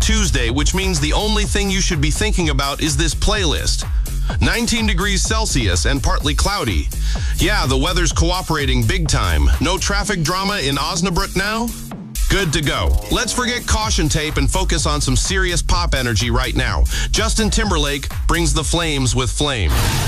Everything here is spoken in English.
Tuesday, which means the only thing you should be thinking about is this playlist. 19 degrees Celsius and partly cloudy. Yeah, the weather's cooperating big time. No traffic drama in Osnabrück now? Good to go. Let's forget caution tape and focus on some serious pop energy right now. Justin Timberlake brings the flames with Flame.